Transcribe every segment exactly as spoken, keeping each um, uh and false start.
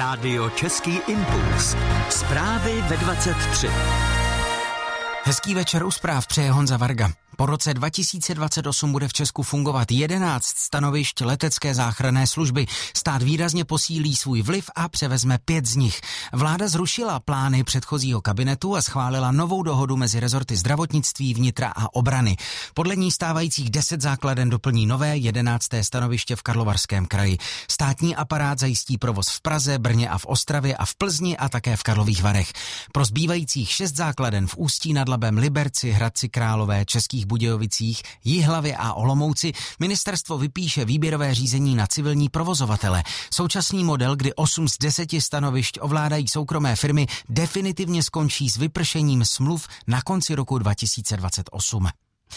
Rádio Český impuls. Zprávy ve dvacet tři. Hezký večer u zpráv přeje Honza Varga. Po roce dva tisíce dvacet osm bude v Česku fungovat jedenáct stanovišť letecké záchranné služby. Stát výrazně posílí svůj vliv a převezme pět z nich. Vláda zrušila plány předchozího kabinetu a schválila novou dohodu mezi rezorty zdravotnictví, vnitra a obrany. Podle ní stávajících deset základen doplní nové jedenácté stanoviště v Karlovarském kraji. Státní aparát zajistí provoz v Praze, Brně a v Ostravě a v Plzni a také v Karlových Varech. Pro zbývajících šest základen v Ústí nad Labem, Liberci, Hradci Králové, Českých Budějovicích, Jihlavě a Olomouci ministerstvo vypíše výběrové řízení na civilní provozovatele. Současný model, kdy osm z deseti stanovišť ovládají soukromé firmy, definitivně skončí s vypršením smluv na konci roku dva tisíce dvacet osm.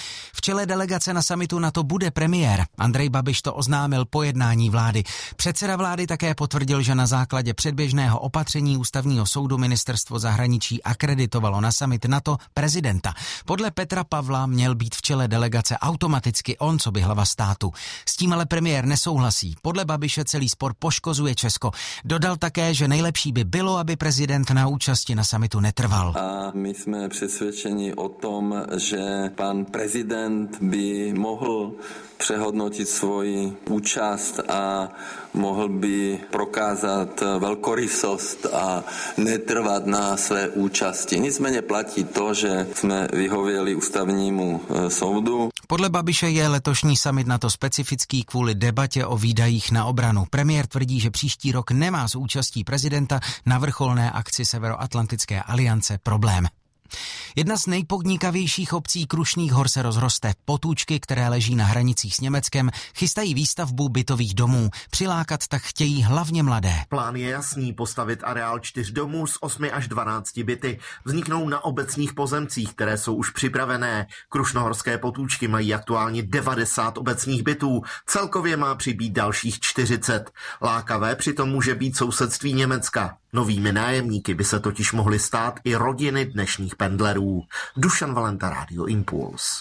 V čele delegace na summitu NATO bude premiér. Andrej Babiš to oznámil po jednání vlády. Předseda vlády také potvrdil, že na základě předběžného opatření Ústavního soudu ministerstvo zahraničí akreditovalo na summit NATO prezidenta. Podle Petra Pavla měl být v čele delegace automaticky on, co by hlava státu. S tím ale premiér nesouhlasí. Podle Babiše celý spor poškozuje Česko. Dodal také, že nejlepší by bylo, aby prezident na účasti na summitu netrval. A my jsme přesvědčeni o tom, že pan prezident by mohl přehodnotit svoji účast a mohl by prokázat velkorysost a netrvat na své účasti. Nicméně platí to, že jsme vyhověli ústavnímu soudu. Podle Babiše je letošní summit NATO specifický kvůli debatě o výdajích na obranu. Premiér tvrdí, že příští rok nemá s účastí prezidenta na vrcholné akci Severoatlantické aliance problém. Jedna z nejpodnikavějších obcí Krušných hor se rozroste. Potůčky, které leží na hranicích s Německem, chystají výstavbu bytových domů. Přilákat tak chtějí hlavně mladé. Plán je jasný, postavit areál čtyř domů s osmi až dvanácti byty. Vzniknou na obecních pozemcích, které jsou už připravené. Krušnohorské Potůčky mají aktuálně devadesát obecních bytů. Celkově má přibýt dalších čtyřicet. Lákavé přitom může být sousedství Německa. Novými nájemníky by se totiž mohly stát i rodiny dnešních pendlerů. Dušan Valenta, Rádio Impuls.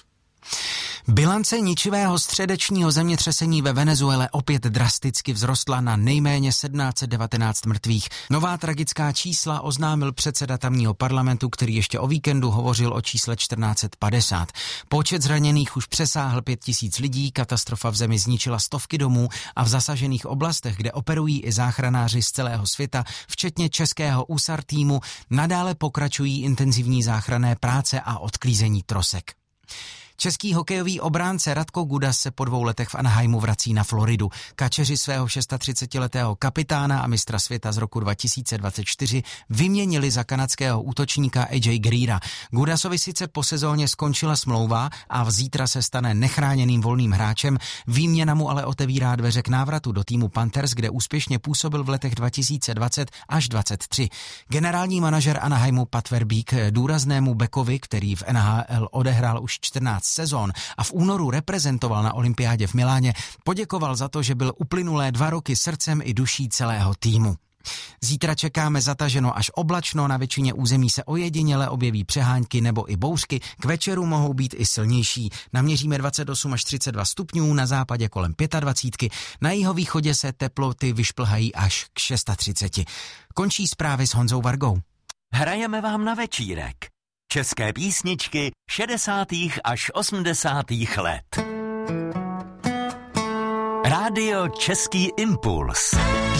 Bilance ničivého středečního zemětřesení ve Venezuele opět drasticky vzrostla na nejméně sedmnáct set devatenáct mrtvých. Nová tragická čísla oznámil předseda tamního parlamentu, který ještě o víkendu hovořil o čísle čtrnáct set padesát. Počet zraněných už přesáhl pět tisíc lidí, katastrofa v zemi zničila stovky domů a v zasažených oblastech, kde operují i záchranáři z celého světa, včetně českého ú es á er týmu, nadále pokračují intenzivní záchranné práce a odklízení trosek. Český hokejový obránce Radko Gudas se po dvou letech v Anaheimu vrací na Floridu. Kačeři svého třicetišestiletého kapitána a mistra světa z roku dva tisíce dvacet čtyři vyměnili za kanadského útočníka á jé Greera. Gudasovi sice po sezóně skončila smlouva a zítra se stane nechráněným volným hráčem, výměna mu ale otevírá dveře k návratu do týmu Panthers, kde úspěšně působil v letech dva tisíce dvacet až dvacet tři. Generální manažer Anaheimu Pat Verbeek důraznému bekovi, který v en há el odehrál už čtrnáct sezón a v únoru reprezentoval na olympiádě v Miláně, poděkoval za to, že byl uplynulé dva roky srdcem i duší celého týmu. Zítra čekáme zataženo až oblačno, na většině území se ojediněle objeví přehánky nebo i bouřky, k večeru mohou být i silnější. Naměříme dvacet osm až třicet dva stupňů, na západě kolem dvacet pět, na jihovýchodě se teploty vyšplhají až k třicet šest. Končí zprávy s Honzou Vargou. Hrajeme vám na večírek. České písničky šedesátých až osmdesátých let. Rádio Český impuls.